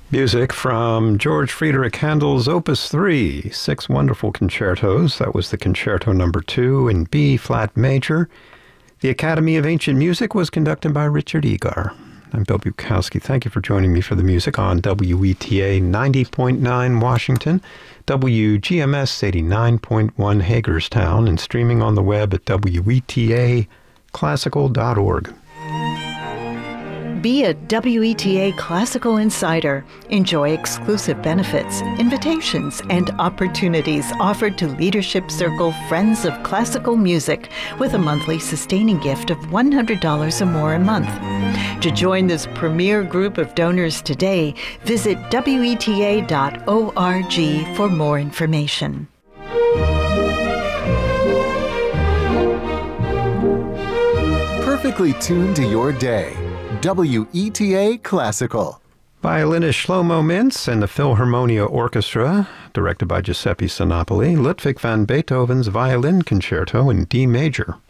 Music from George Friedrich Handel's Opus 3, 6 wonderful concertos. That was the Concerto Number 2 in B-flat major. The Academy of Ancient Music was conducted by Richard Egar. I'm Bill Bukowski. Thank you for joining me for the music on WETA 90.9 Washington, WGMS 89.1 Hagerstown, and streaming on the web at wetaclassical.org. Be a WETA Classical Insider. Enjoy exclusive benefits, invitations, and opportunities offered to Leadership Circle Friends of Classical Music with a monthly sustaining gift of $100 or more a month. To join this premier group of donors today, visit WETA.org for more information. Perfectly tuned to your day. WETA Classical. Violinist Shlomo Mintz and the Philharmonia Orchestra, directed by Giuseppe Sinopoli, Ludwig van Beethoven's Violin Concerto in D major.